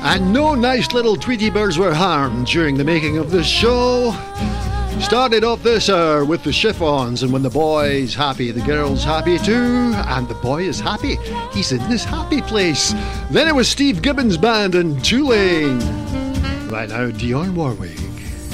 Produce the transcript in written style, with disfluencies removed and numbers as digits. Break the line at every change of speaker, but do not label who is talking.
And no nice little Tweety birds were harmed during the making of this show. Started off this hour with the chiffons, and when the boy's happy, the girl's happy too, and the boy is happy. He's in this happy place. Then it was Steve Gibbons Band and Tulane. Right now, Dionne Warwick.